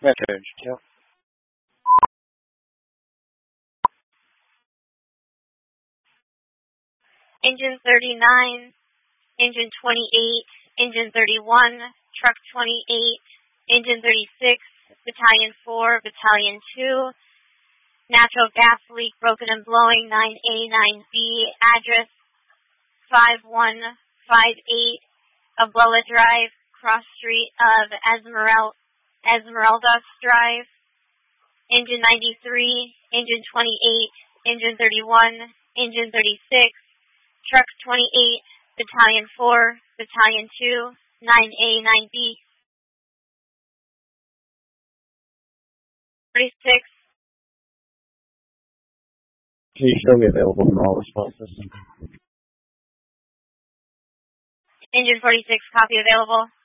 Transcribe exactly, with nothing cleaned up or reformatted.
Message. Yep. Engine thirty-nine, Engine twenty-eight, Engine thirty-one, Truck twenty-eight, Engine thirty-six, Battalion four, Battalion two, natural gas leak broken and blowing, nine A, nine B, address five one five eight, Abloa Drive, cross street of Esmeralda, Esmeralda Drive, Engine ninety-three, Engine twenty-eight, Engine thirty-one, Engine thirty-six, Truck twenty-eight, Battalion four, Battalion two, nine A, nine B. forty-six. Can you show me available for all responses? Engine forty-six, copy available.